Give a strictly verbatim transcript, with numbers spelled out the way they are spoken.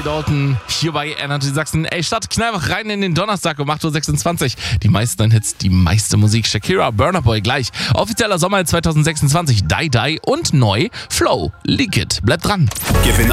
Dalton hier bei Energy Sachsen. Ey, Stadt, knall wach rein in den Donnerstag um acht Uhr sechsundzwanzig. Die meisten Hits, die meiste Musik. Shakira, Burna Boy gleich. Offizieller Sommer zwanzig sechsundzwanzig, Die Die und neu Flow, Leak It. Bleibt dran. Gewinn